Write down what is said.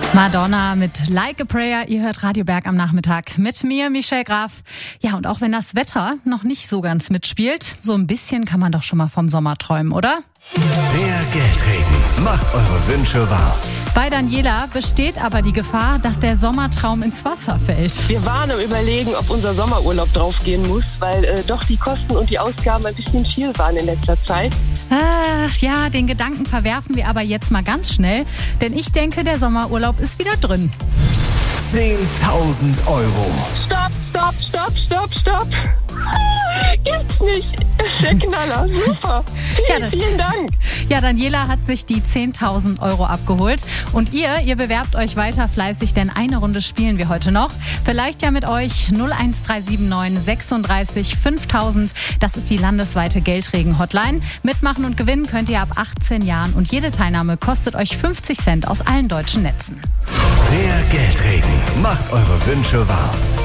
Madonna mit Like a Prayer. Ihr hört Radio Berg am Nachmittag mit mir, Michelle Graf. Ja, und auch wenn das Wetter noch nicht so ganz mitspielt, so ein bisschen kann man doch schon mal vom Sommer träumen, oder? Der Geldregen macht eure Wünsche wahr. Bei Daniela besteht aber die Gefahr, dass der Sommertraum ins Wasser fällt. Wir waren am Überlegen, ob unser Sommerurlaub draufgehen muss, weil doch die Kosten und die Ausgaben ein bisschen viel waren in letzter Zeit. Ach ja, den Gedanken verwerfen wir aber jetzt mal ganz schnell, denn ich denke, der Sommerurlaub ist wieder drin. 10.000 Euro. Stopp! Gibt's nicht. Das ist der Knaller. Super. Vielen Dank. Ja, Daniela hat sich die 10.000 Euro abgeholt. Und ihr bewerbt euch weiter fleißig, denn eine Runde spielen wir heute noch. Vielleicht ja mit euch 01379 36 5000. Das ist die landesweite Geldregen-Hotline. Mitmachen und gewinnen könnt ihr ab 18 Jahren. Und jede Teilnahme kostet euch 50 Cent aus allen deutschen Netzen. Der Geldregen macht eure Wünsche wahr.